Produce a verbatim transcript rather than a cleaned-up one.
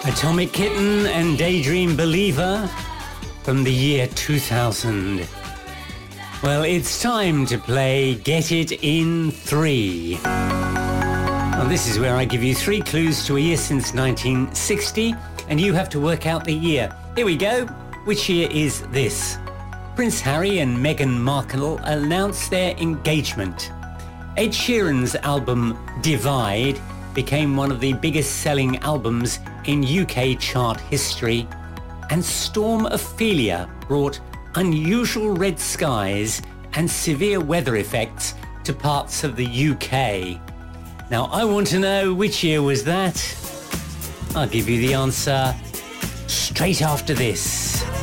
Atomic Kitten and Daydream Believer from the year two thousand. Well, it's time to play Get It in Three. Well, this is where I give you three clues to a year since nineteen sixty, and you have to work out the year. Here we go. Which year is this? Prince Harry and Meghan Markle announced their engagement. Ed Sheeran's album Divide became one of the biggest selling albums in U K chart history, and Storm Ophelia brought unusual red skies and severe weather effects to parts of the U K. Now I want to know which year was that. I'll give you the answer straight after this.